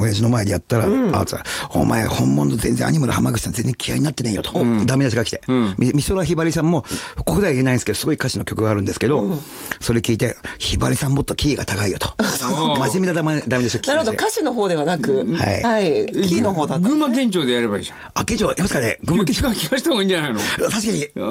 親父の前でやったら、お前本物全然アニマル浜口さん全然嫌いになってねえよと、ダメ出しが来て、美空ひばりさんもここでは言えないんですけどすごい歌詞の曲があるんですけど、それ聞いてひばりさんもっとキーが高いよと真面目なダメ出しを聞きまして、 なるほど、歌詞の方ではなく、はい、キーの方だった。 群馬県庁でやればいいじゃん。 あ、県庁やりますかね。 群馬県庁聞かした方がいいんじゃないの。 確かに